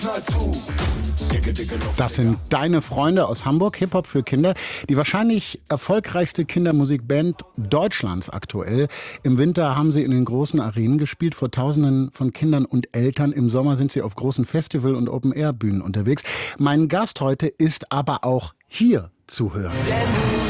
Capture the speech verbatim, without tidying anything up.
Das sind Deine Freunde aus Hamburg, Hip-Hop für Kinder. Die wahrscheinlich erfolgreichste Kindermusikband Deutschlands aktuell. Im Winter haben sie in den großen Arenen gespielt, vor Tausenden von Kindern und Eltern. Im Sommer sind sie auf großen Festival- und Open-Air-Bühnen unterwegs. Mein Gast heute ist aber auch hier zu hören. Denn du